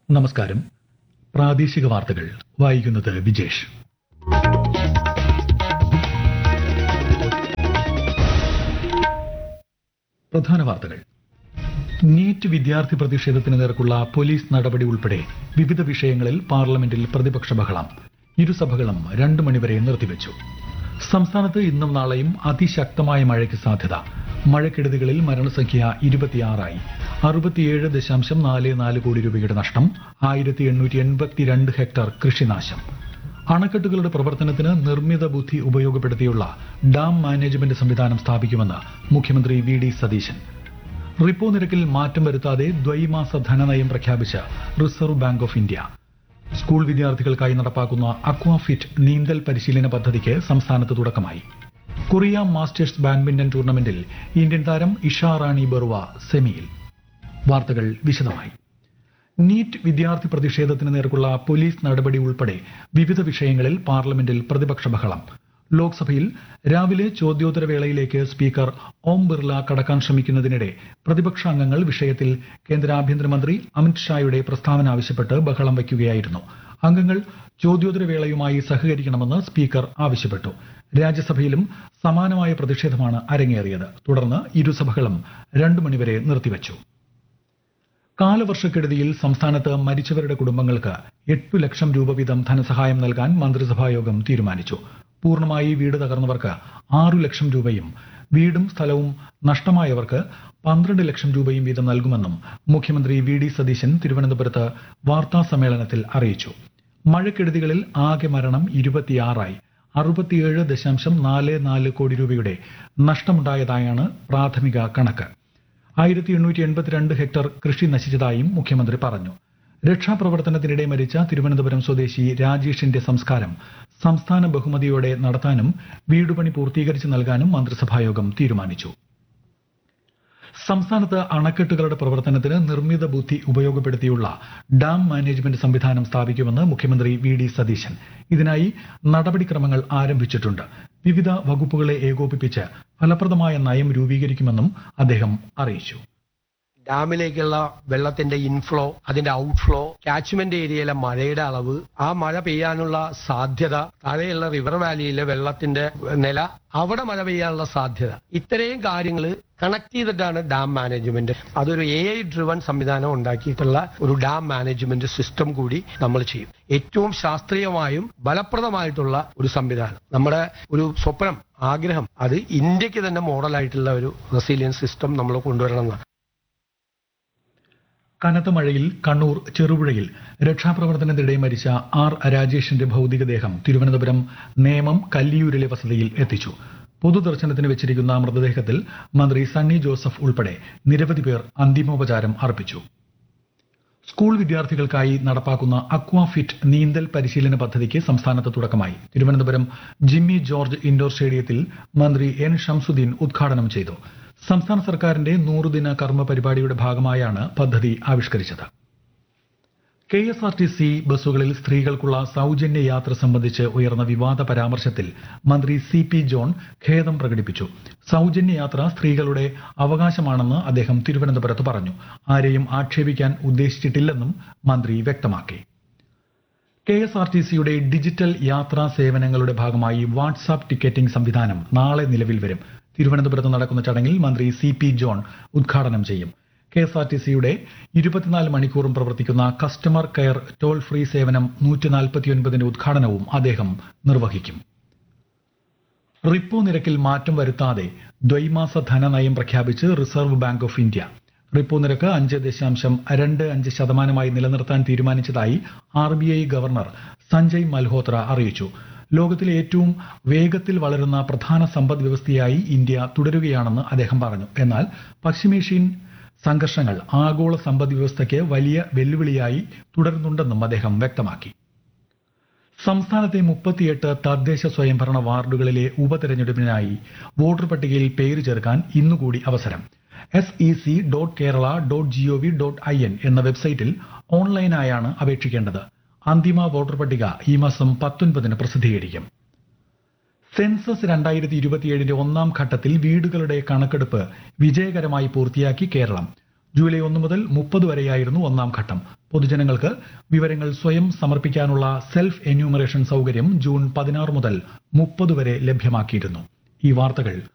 നമസ്കാരം. പ്രാദേശിക വാർത്തകൾ വായിക്കുന്നത് വിജേഷ്. പ്രധാന വാർത്തകൾ. നീറ്റ് വിദ്യാർത്ഥി പ്രതിഷേധത്തിന് നേർക്കുള്ള പോലീസ് നടപടി ഉൾപ്പെടെ വിവിധ വിഷയങ്ങളിൽ പാർലമെന്റിൽ പ്രതിപക്ഷ ബഹളം. ഇരുസഭകളും 2 മണിവരെ നിർത്തിവച്ചു. സംസ്ഥാനത്ത് ഇന്നും നാളെയും അതിശക്തമായ മഴയ്ക്ക് സാധ്യത. മഴക്കെടുതികളിൽ മരണസംഖ്യ 26ആയി. 67.44 കോടി രൂപയുടെ നഷ്ടം. 1882 ഹെക്ടർ കൃഷിനാശം. അണക്കെട്ടുകളുടെ പ്രവർത്തനത്തിന് നിർമ്മിത ബുദ്ധി ഉപയോഗപ്പെടുത്തിയുള്ള ഡാം മാനേജ്മെന്റ് സംവിധാനം സ്ഥാപിക്കുമെന്ന് മുഖ്യമന്ത്രി വി.ഡി. സതീശൻ. റിപ്പോ നിരക്കിൽ മാറ്റം വരുത്താതെ ദ്വൈമാസ ധനനയം പ്രഖ്യാപിച്ച reserve bank of India. School വിദ്യാർത്ഥികൾക്കായി നടപ്പാക്കുന്ന അക്വാഫിറ്റ് നീന്തൽ പരിശീലന പദ്ധതിക്ക് സംസ്ഥാനത്ത് തുടക്കമായി. കൊറിയ മാസ്റ്റേഴ്സ് ബാഡ്മിന്റൺ ടൂർണമെന്റിൽ ഇന്ത്യൻ താരം ഇഷ റാണി ബറുവ സെമിയിൽ. വാർത്തകൾ വിശദമായി. നീറ്റ് വിദ്യാർത്ഥി പ്രതിഷേധത്തിന് നേർക്കുള്ള പോലീസ് നടപടി ഉൾപ്പെടെ വിവിധ വിഷയങ്ങളിൽ പാർലമെന്റിൽ പ്രതിപക്ഷ ബഹളം. ലോക്സഭയിൽ രാവിലെ ചോദ്യോത്തരവേളയിലേക്ക് സ്പീക്കർ ഓം ബിർല കടക്കാൻ ശ്രമിക്കുന്നതിനിടെ പ്രതിപക്ഷ അംഗങ്ങൾ വിഷയത്തിൽ കേന്ദ്ര ആഭ്യന്തരമന്ത്രി അമിത്ഷായുടെ പ്രസ്താവന ആവശ്യപ്പെട്ട് ബഹളം വയ്ക്കുകയായിരുന്നു. അംഗങ്ങൾ ചോദ്യോത്തരവേളയുമായി സഹകരിക്കണമെന്ന് സ്പീക്കർ ആവശ്യപ്പെട്ടു. രാജ്യസഭയിലും സമാനമായ പ്രതിഷേധമാണ് അരങ്ങേറിയത്. തുടർന്ന് ഇരുസഭകളും 2 മണിവരെ നിർത്തിവച്ചു. കാലവർഷക്കെടുതിയിൽ സംസ്ഥാനത്ത് മരിച്ചവരുടെ കുടുംബങ്ങൾക്ക് 8 ലക്ഷം രൂപ വീതം ധനസഹായം നൽകാൻ മന്ത്രിസഭായോഗം തീരുമാനിച്ചു. പൂർണ്ണമായി വീട് തകർന്നവർക്ക് 6 ലക്ഷം രൂപയും വീടും സ്ഥലവും നഷ്ടമായവർക്ക് 12 ലക്ഷം രൂപയും വീതം നൽകുമെന്നും മുഖ്യമന്ത്രി വി.ഡി. സതീശൻ തിരുവനന്തപുരത്ത് വാർത്താ സമ്മേളനത്തിൽ അറിയിച്ചു. മഴക്കെടുതികളിൽ ആകെ മരണം 26ആയി. 67.44 കോടി രൂപയുടെ നഷ്ടമുണ്ടായതായാണ് പ്രാഥമിക കണക്ക്. 1882 ഹെക്ടർ കൃഷി നശിച്ചതായും മുഖ്യമന്ത്രി പറഞ്ഞു. രക്ഷാപ്രവർത്തനത്തിനിടെ മരിച്ച തിരുവനന്തപുരം സ്വദേശി രാജേഷിന്റെ സംസ്കാരം സംസ്ഥാന ബഹുമതിയോടെ നടത്താനും വീടുപണി പൂർത്തീകരിച്ച് നൽകാനും മന്ത്രിസഭായോഗം തീരുമാനിച്ചു. സംസ്ഥാനത്ത് അണക്കെട്ടുകളുടെ പ്രവർത്തനത്തിന് നിർമ്മിത ബുദ്ധി ഉപയോഗപ്പെടുത്തിയുള്ള ഡാം മാനേജ്മെന്റ് സംവിധാനം സ്ഥാപിക്കുമെന്ന് മുഖ്യമന്ത്രി വി.ഡി. സതീശൻ. ഇതിനായി നടപടിക്രമങ്ങൾ ആരംഭിച്ചിട്ടുണ്ട്. വിവിധ വകുപ്പുകളെ ഏകോപിപ്പിച്ച് ഫലപ്രദമായ നയം രൂപീകരിക്കുമെന്നും അദ്ദേഹം അറിയിച്ചു. ഡാമിലേക്കുള്ള വെള്ളത്തിന്റെ ഇൻഫ്ലോ, അതിന്റെ ഔട്ട്ഫ്ലോ, കാച്ച്മെന്റ് ഏരിയയിലെ മഴയുടെ അളവ്, ആ മഴ പെയ്യാനുള്ള സാധ്യത, താഴെയുള്ള റിവർ വാലിയിലെ വെള്ളത്തിന്റെ നില, അവിടെ മഴ പെയ്യാനുള്ള സാധ്യത, ഇത്രയും കാര്യങ്ങൾ കണക്ട് ചെയ്തിട്ടാണ് ഡാം മാനേജ്മെന്റ്. അതൊരു AI ഡ്രിവൺ സംവിധാനം ഉണ്ടാക്കിയിട്ടുള്ള ഒരു ഡാം മാനേജ്മെന്റ് സിസ്റ്റം കൂടി നമ്മൾ ചെയ്യും. ഏറ്റവും ശാസ്ത്രീയമായും ഫലപ്രദമായിട്ടുള്ള ഒരു സംവിധാനം. നമ്മുടെ ഒരു സ്വപ്നം, ആഗ്രഹം, അത് ഇന്ത്യക്ക് തന്നെ മോഡലായിട്ടുള്ള ഒരു റെസിലിയൻസ് സിസ്റ്റം നമ്മൾ കൊണ്ടുവരണം എന്നാണ്. കനത്ത മഴയിൽ കണ്ണൂർ ചെറുപുഴയിൽ രക്ഷാപ്രവർത്തനത്തിനിടെ മരിച്ച ആർ രാജേഷിന്റെ ഭൌതികദേഹം തിരുവനന്തപുരം നേമം കല്ലിയൂരിലെ വസതിയിൽ എത്തിച്ചു. പൊതുദർശനത്തിന് വെച്ചിരിക്കുന്ന മൃതദേഹത്തിൽ മന്ത്രി സണ്ണി ജോസഫ് ഉൾപ്പെടെ നിരവധി പേർ അന്തിമോപചാരം അർപ്പിച്ചു. സ്കൂൾ വിദ്യാർത്ഥികൾക്കായി നടപ്പാക്കുന്ന അക്വാഫിറ്റ് നീന്തൽ പരിശീലന പദ്ധതിക്ക് സംസ്ഥാനത്ത് തുടക്കമായി. തിരുവനന്തപുരം ജിമ്മി ജോർജ് ഇൻഡോർ സ്റ്റേഡിയത്തിൽ മന്ത്രി എൻ ഷംസുദ്ദീൻ ഉദ്ഘാടനം ചെയ്തു. സംസ്ഥാന സർക്കാരിന്റെ 100-ദിന കർമ്മ പരിപാടിയുടെ ഭാഗമായാണ് പദ്ധതി ആവിഷ്കരിച്ചത്. KSRTC ബസ്സുകളിൽ സ്ത്രീകൾക്കുള്ള സൌജന്യ യാത്ര സംബന്ധിച്ച് ഉയർന്ന വിവാദ പരാമർശത്തിൽ മന്ത്രി CP ജോൺ ഖേദം പ്രകടിപ്പിച്ചു. സൌജന്യ യാത്ര സ്ത്രീകളുടെ അവകാശമാണെന്ന് അദ്ദേഹം തിരുവനന്തപുരത്ത് പറഞ്ഞു. ആരെയും ആക്ഷേപിക്കാൻ ഉദ്ദേശിച്ചിട്ടില്ലെന്നും മന്ത്രി വ്യക്തമാക്കി. KSRTCയുടെ ഡിജിറ്റൽ യാത്രാ സേവനങ്ങളുടെ ഭാഗമായി വാട്സാപ്പ് ടിക്കറ്റിംഗ് സംവിധാനം നാളെ നിലവിൽ വരും. തിരുവനന്തപുരത്ത് നടക്കുന്ന ചടങ്ങിൽ മന്ത്രി CP ജോൺ ഉദ്ഘാടനം ചെയ്യും. KSRTCയുടെ 24 മണിക്കൂറും പ്രവർത്തിക്കുന്ന കസ്റ്റമർ കെയർ ടോൾ ഫ്രീ സേവനം 149ന്റെ ഉദ്ഘാടനവും അദ്ദേഹം നിർവഹിക്കും. റിപ്പോ നിരക്കിൽ മാറ്റം വരുത്താതെ ദ്വൈമാസ ധനനയം പ്രഖ്യാപിച്ച് reserve bank of India. Repo നിരക്ക് 5.25% നിലനിർത്താൻ തീരുമാനിച്ചതായി RBI ഗവർണർ സഞ്ജയ് മൽഹോത്ര അറിയിച്ചു. ലോകത്തിലെ ഏറ്റവും വേഗത്തിൽ വളരുന്ന പ്രധാന സമ്പദ് വ്യവസ്ഥയായി ഇന്ത്യ തുടരുകയാണെന്ന് അദ്ദേഹം പറഞ്ഞു. എന്നാൽ പശ്ചിമേഷ്യൻ സംഘർഷങ്ങൾ ആഗോള സമ്പദ് വ്യവസ്ഥയ്ക്ക് വലിയ വെല്ലുവിളിയായി തുടരുന്നുണ്ടെന്നും അദ്ദേഹം വ്യക്തമാക്കി. സംസ്ഥാനത്തെ 38 തദ്ദേശ സ്വയംഭരണ വാർഡുകളിലെ ഉപതെരഞ്ഞെടുപ്പിനായി വോട്ടർ പട്ടികയിൽ പേര് ചേർക്കാൻ ഇന്നുകൂടി അവസരം. sec.kerala.gov.in എന്ന വെബ്സൈറ്റിൽ ഓൺലൈനായാണ് അപേക്ഷിക്കേണ്ടത്. അന്തിമ വോട്ടർ പട്ടിക ഈ മാസം 19 പ്രസിദ്ധീകരിക്കും. സെൻസസ് 2027ന്റെ 1ാം ഘട്ടത്തിൽ വീടുകളുടെ കണക്കെടുപ്പ് വിജയകരമായി പൂർത്തിയാക്കി കേരളം. ജൂലൈ 1 മുതൽ 30 വരെയായിരുന്നു ഒന്നാം ഘട്ടം. പൊതുജനങ്ങൾക്ക് വിവരങ്ങൾ സ്വയം സമർപ്പിക്കാനുള്ള സെൽഫ് എന്യൂമറേഷൻ സൗകര്യം ജൂൺ 16 മുതൽ 30 വരെ ലഭ്യമാക്കിയിരുന്നു. ഈ വാർത്തകൾ